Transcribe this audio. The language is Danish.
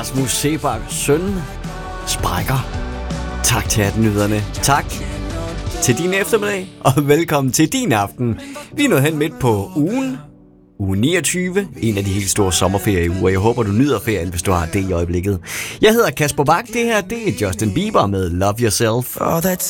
Rasmus Seebach søn sprækker. Tak til atnyderne. Tak til din eftermiddag, og velkommen til din aften. Vi er nået hen midt på ugen. Uge 29, en af de helt store sommerferieuger. Jeg håber, du nyder ferien, hvis du har det i øjeblikket. Jeg hedder Kasper Bak. Det her, det er Justin Bieber med Love Yourself. For all that